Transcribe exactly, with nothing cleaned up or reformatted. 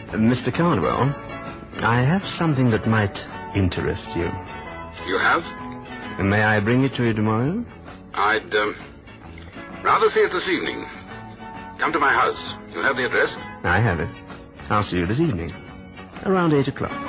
Mister Cardwell, I have something that might interest you. You have? May I bring it to you tomorrow? I'd um, rather see it this evening. Come to my house. You have the address? I have it. I'll see you this evening, around eight o'clock.